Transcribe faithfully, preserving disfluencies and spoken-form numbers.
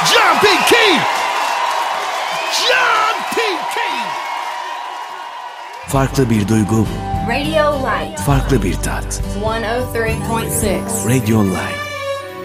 John P. Key! John P. Key! Farklı bir duygu, Radio Light farklı bir tat. one oh three point six Radio Light.